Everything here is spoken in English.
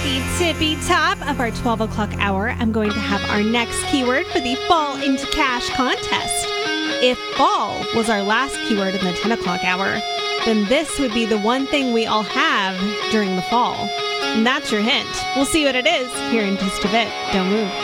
the tippy top of our 12 o'clock hour, I'm going to have our next keyword for the Fall into Cash contest. If fall was our last keyword in the 10 o'clock hour, then this would be the one thing we all have during the fall. And that's your hint. We'll see what it is here in just a bit. Don't move.